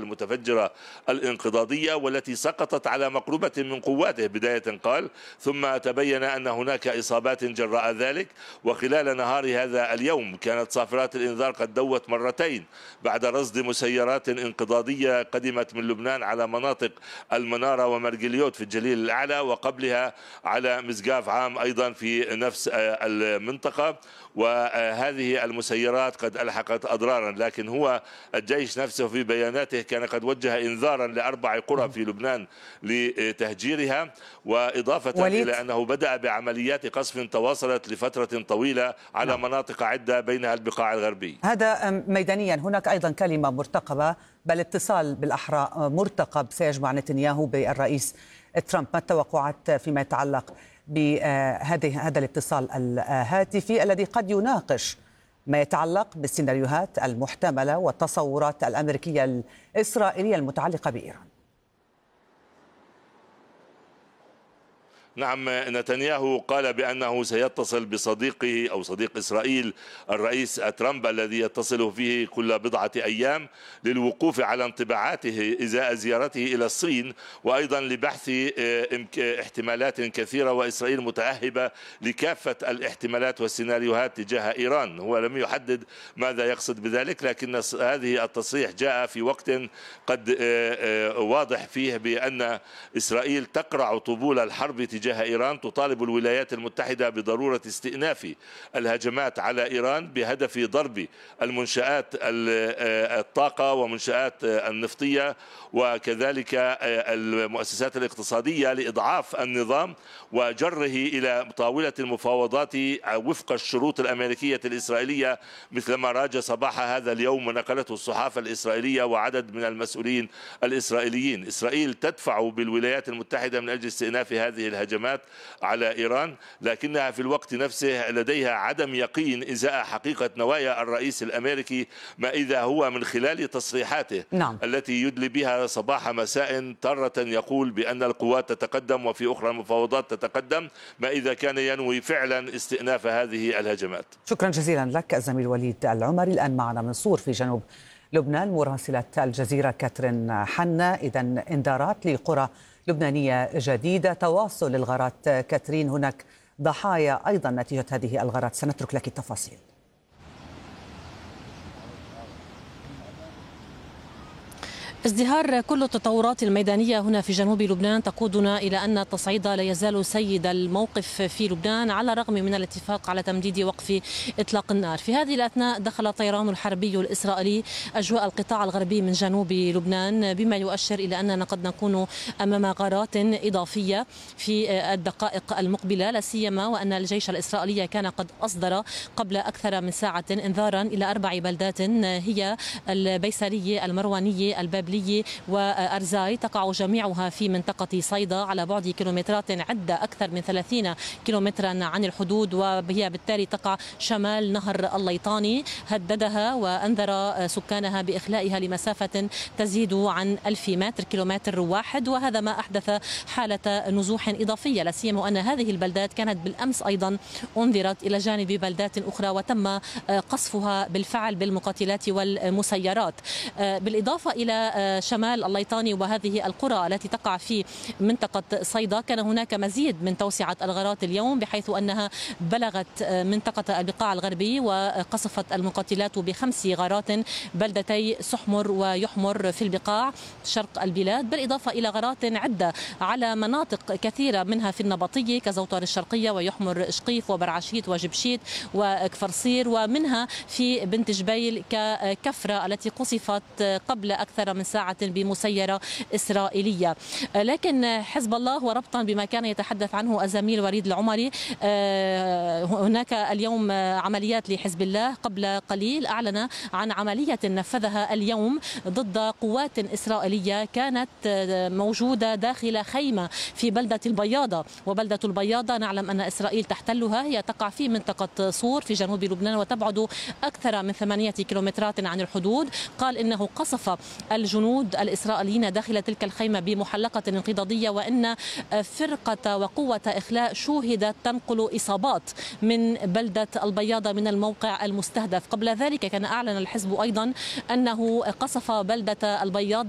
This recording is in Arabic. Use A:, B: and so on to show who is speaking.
A: المتفجرة الانقضاضية والتي سقطت على مقربة من قواته بداية قال، ثم تبين أن هناك إصابات جراء ذلك. وخلال نهار هذا اليوم كانت صافرات الإنذار قد دوت مرتين بعد رصد مسيرات انقضاضية قدمت من لبنان على مناطق المنارة ومرجليوت في الجليل الأعلى، وقبلها على مسقاف عام أيضا في نفس المنطقة. وهذه المسيرات قد ألحقت أضرارا، لكن هو الجيش نفسه في بياناته كان قد وجه إنذارا ل4 قرى في لبنان لتهجيرها، وإضافة إلى أنه بدأ بعمليات قصف تواصلت لفترة طويلة على مناطق عدة بينها البقاع الغربي.
B: هذا ميدانيا. هناك أيضا كلمة مرتقبة، بل اتصال بالأحرى مرتقب سيجمع نتنياهو بالرئيس ترامب. ما التوقعات فيما يتعلق بهذا الاتصال الهاتفي الذي قد يناقش ما يتعلق بالسيناريوهات المحتملة والتصورات الأمريكية الإسرائيلية المتعلقة بإيران؟
A: نعم، نتنياهو قال بأنه سيتصل بصديقه أو صديق إسرائيل الرئيس ترامب الذي يتصل فيه كل بضعة أيام للوقوف على انطباعاته إزاء زيارته إلى الصين، وأيضا لبحث احتمالات كثيرة، وإسرائيل متأهبة لكافة الاحتمالات والسيناريوهات تجاه إيران. هو لم يحدد ماذا يقصد بذلك، لكن هذه التصريح جاء في وقت قد واضح فيه بأن إسرائيل تقرع طبول الحرب تجاه إيران، تطالب الولايات المتحدة بضرورة استئناف الهجمات على إيران بهدف ضرب المنشآت الطاقة ومنشآت النفطية وكذلك المؤسسات الاقتصادية لإضعاف النظام وجره إلى طاولة المفاوضات وفق الشروط الأمريكية الإسرائيلية، مثلما راج صباح هذا اليوم ونقلته الصحافة الإسرائيلية وعدد من المسؤولين الإسرائيليين. إسرائيل تدفع بالولايات المتحدة من أجل استئناف هذه الهجمات على إيران، لكنها في الوقت نفسه لديها عدم يقين إزاء حقيقة نوايا الرئيس الأمريكي، ما إذا هو من خلال تصريحاته التي يدلي بها صباح مساء تارة يقول بأن القوات تتقدم وفي أخرى المفاوضات تتقدم، ما إذا كان ينوي فعلا استئناف هذه الهجمات.
B: شكرا جزيلا لك الزميل وليد العمري. الآن معنا من صور في جنوب لبنان مراسلة الجزيرة كاترين حنا. إذا انذارات لقرى لبنانية جديدة، تواصل الغارات. كاترين، هناك ضحايا أيضا نتيجة هذه الغارات، سنترك لك التفاصيل.
C: ازدهار كل التطورات الميدانية هنا في جنوب لبنان تقودنا إلى أن التصعيد لا يزال سيد الموقف في لبنان على الرغم من الاتفاق على تمديد وقف إطلاق النار. في هذه الأثناء دخل الطيران الحربي الإسرائيلي أجواء القطاع الغربي من جنوب لبنان، بما يؤشر إلى أننا قد نكون أمام غارات إضافية في الدقائق المقبلة، لا سيما وأن الجيش الإسرائيلي كان قد أصدر قبل أكثر من ساعة إنذارا إلى 4 بلدات هي البيسرية، المروانية، البابلية وأرزاي، تقع جميعها في منطقة صيدا على بعد كيلومترات عدة، أكثر من 30 كيلومترا عن الحدود، وهي بالتالي تقع شمال نهر الليطاني. هددها وأنذر سكانها بإخلائها لمسافة تزيد عن 1000 متر، كيلومتر واحد، وهذا ما أحدث حالة نزوح إضافية، لا سيما أن هذه البلدات كانت بالأمس أيضا أنذرت إلى جانب بلدات أخرى وتم قصفها بالفعل بالمقاتلات والمسيرات. بالإضافة إلى شمال الليطاني وهذه القرى التي تقع في منطقة صيدا، كان هناك مزيد من توسعة الغارات اليوم، بحيث أنها بلغت منطقة البقاع الغربي وقصفت المقاتلات ب5 غارات بلدتي سحمر ويحمر في البقاع شرق البلاد، بالإضافة إلى غارات عدة على مناطق كثيرة منها في النبطية كزوطر الشرقية ويحمر شقيف وبرعشيت وجبشيت وكفرصير، ومنها في بنت جبيل ككفرة التي قصفت قبل أكثر من ساعة بمسيرة إسرائيلية. لكن حزب الله وربطا بما كان يتحدث عنه الزميل وليد العمري، هناك اليوم عمليات لحزب الله. قبل قليل أعلن عن عملية نفذها اليوم ضد قوات إسرائيلية كانت موجودة داخل خيمة في بلدة البياضة، وبلدة البياضة نعلم أن إسرائيل تحتلها، هي تقع في منطقة صور في جنوب لبنان وتبعد أكثر من 8 كيلومترات عن الحدود. قال إنه قصف الجنود الإسرائيليين داخل تلك الخيمة بمحلقة انقضاضية، وأن فرقة وقوة إخلاء شوهدت تنقل إصابات من بلدة البياضة من الموقع المستهدف. قبل ذلك كان أعلن الحزب أيضا أنه قصف بلدة البياضة